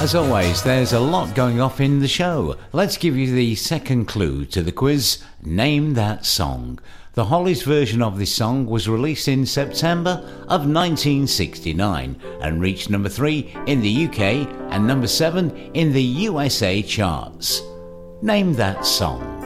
As always, there's a lot going off in the show. Let's give you the second clue to the quiz. Name that song. The Hollies version of this song was released in September of 1969 and reached number 3 in the UK and number 7 in the USA charts. Name that song.